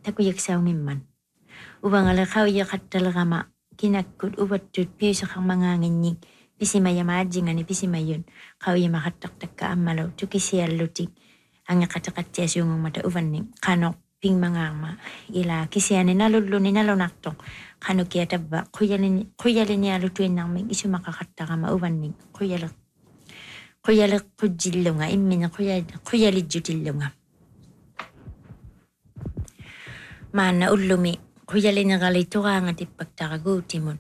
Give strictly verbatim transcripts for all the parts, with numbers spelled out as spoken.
takuyaksaungimman uvangala qawiyaqattalaqama kinakkut uvattut piusaqaq mangaanginnik pisimayamaajingani pisimayun qawiyamaqattaqtakka ammalo tukisiallutik angeqataqatsiasiungumata uvanning qanoq pingmangaarma ila kisiani nalulluni nalunartoq qanukiatabba quyalini quyalinialutuinnarmik isumaqaqattaqama uvanning quyaleq quyaleq qujillunga immini quyalijjutillunga maanna ullumi quyaliniqali tuqaangatippaktaqaguutimun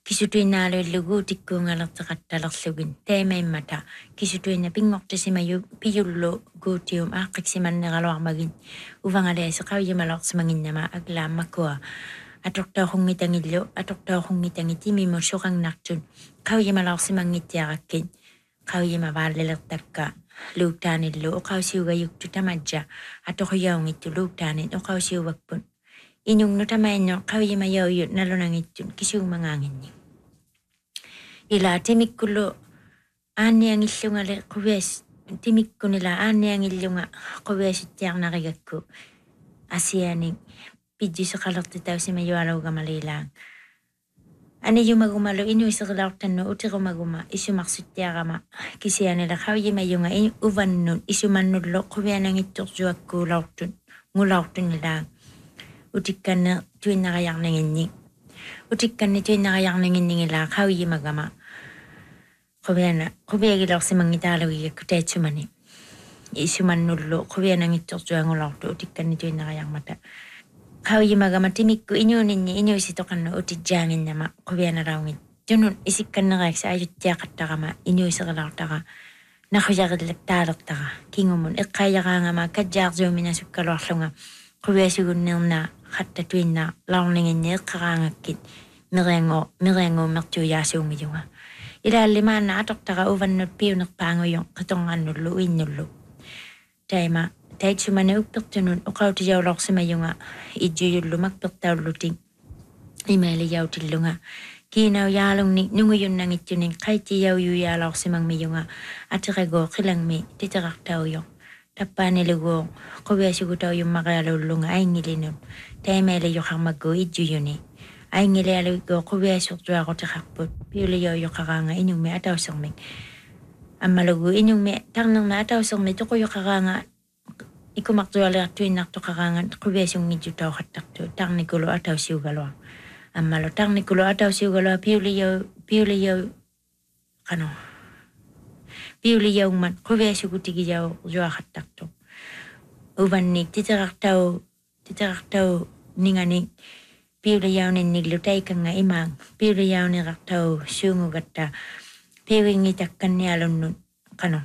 kisutuinaaluilluguutikkuungalerteqattalerlugin taimaimmata kisutuinna pingortisimayu piyullu guutium aaqqiksimanneqaluarmagin uvangalaisi qawiyamaloqsimanginnama aglaammakua atortauqungitangillu atortauqungitangitimimu soqangnartun qawiyamaloqsimangittiaqakkit qawiyamavaallilertakka luuktaanillu uqausiugayuktu tamadja atoqiyaungittu luuktaanit uqausiuvakpun inungnu tamainno qawiyimayauyut nalunangittun kisuumangaanginni ila timikkullu aanniangillungale quvias timikkunila aanniangillunga quviasuttiarnarigakku asianing pijjuseqalertitausimayualaugamalilaang aniyumagumalu inuiseqilaortannu utiqumaguma isumarsuttiarama kisianila qawiyimayunga uvannun isumannullu quvianangittorsuakkuulaortun ngulaortunilaang utikkanne tuinnaqajarninginni utikkanni tuinnaqajarninginningila qawiyimagama quviana quviagilorsimangitaalugigakku taitsumani isumannullu quvianangittorsuangulortu utikkanni tuinnaqajarmata qawiyimagama timikku inuuninni inuisitoqannu utijjaanginnama quvianaraungit tunun isikkanneqaaksa ajuttiaqattaqama inuiseqilaortaqa naqujaqillak taalertaqa kingumun eqqaajaqaangama kajjaarsuumina sukkaluarlunga quviasugunnerna qatta tuinna laorninginni eqqaraangakkit meriango meriango mertuujaasuungijunga ilaallimaanna atortaqa uvannut piunerpaanguyon qitorngannullu uinnullu taima taitsumane uppertunun uqautijaulorsimayunga ijjuyullu makpertaulluting imaalijautillunga kiinau yaalungni nunguyunnangittuning qaittijauyujaalaorsimangmiyunga atiqagoo qilangmi titeqartauyon tappaanilugu quviasugutauyummaqalullunga aingillinun taimailijoqarmakku ijjuyuni aingilialugu quviasurtuaqutiqarput piulijouyuqaraanga inungmi atausermik ammalugu inungmi tarnerna atausermi tuquyoqaraanga ikumartualiartuinnartoqaraanga quviasungijjutauqattartu tarnikulu atausiugalua ammalu tarnikulu atausiugalua piulijau piulijau qano piulijaungman quviasugutigijau juaqattartu uvannik titeqartau titeqartau ningani piulijauninnilu taikanga imaang piulijauniqartau suungugatta piugingitakkannialunnut qano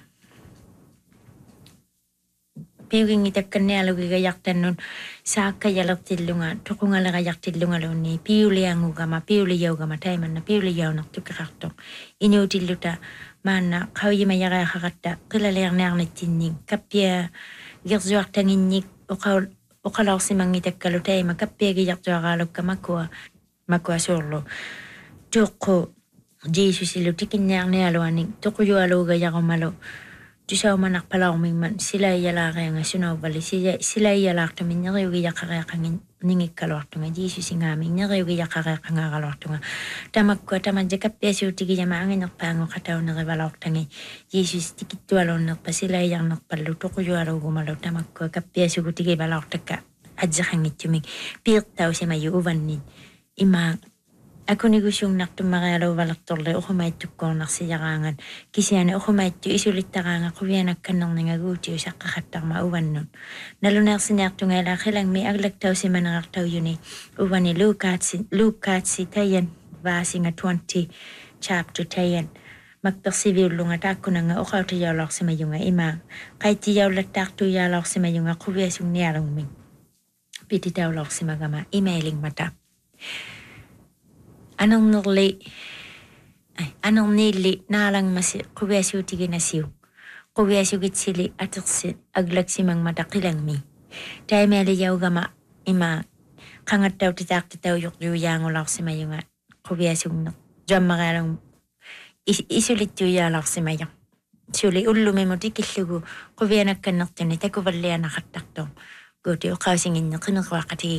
piugingitakkannialugigajaqtannun saakkajalertillunga tuqungalerajaqtillungalunni piuliangugama piulijaugama taimanna piulijaunertukeqartoq inuutilluta maanna qawiyimayaqaaqaqatta qilaliarniarnittinning kappia gersuartanginnik uqaul uqalaorsimangitakkalu taima kappiagijartuaqaalukka makua makua suurlu tuqqu jiisusilu tikinniarnialuanik tuqujualuugajaqumalu tusaumanarpalaormingman silaiyalaarianga sunauvali silaiyalaartumin neriugijaqareaqangin ningikkaluartunga jiisusingaaming neriugijaqareaqangaaraluartunga tamakkua tamadja kappiasuutigijama anginerpaangu qataunerivalortangi jiisus tikittualunnerpa silaijarnerpallu tuqujualuugumalu tamakkua kappiasugutigivalortakka adseqangittumik piirtausimayu uvannin imaa akunigusuunnartummarialuuvalertorle uqumaittukkoornarsijaqaangan kisiani uqumaittu isulittaqaanga quvianakkannerningaguutiu saqqaqattarma uvannun naluneersineartunga ila qilangmi aglaktausimanerartaujuni uvani luukaatsi luukaatsi tayan vaasinga twenty chapter tayan makpersiviullunga taakkunanga uqautijaulorsimayunga imaa qaittijaulattaartuijaalaorsimayunga quviasunnialungmi pititaulorsimagama imailingmata anernerli ai anerniilli naalangmasi quviasuutiginasiu quviasugitsili atersi aglaksimangmata qilangmi taimaalijauggama ima qangattautitaartitauyorjuujaangulorsimayunga quviasugner jammaqaalung isulittuujaalorsimaja suli ullumimu tikillugu quvianakkannertuni takuvallianaqattartu guuti uqausinginne qineruaqati